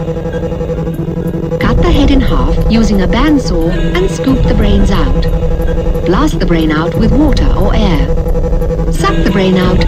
Cut the head in half using a bandsaw and scoop the brains out. Blast the brain out with water or air. Suck the brain out